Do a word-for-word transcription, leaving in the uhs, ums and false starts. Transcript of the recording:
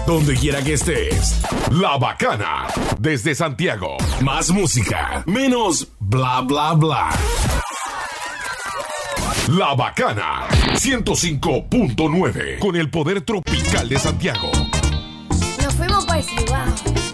donde quiera que estés. La Bacana, desde Santiago. Más música, menos bla bla bla. La Bacana, ciento cinco punto nueve, con el poder tropical de Santiago. Nos fuimos para el Cibao.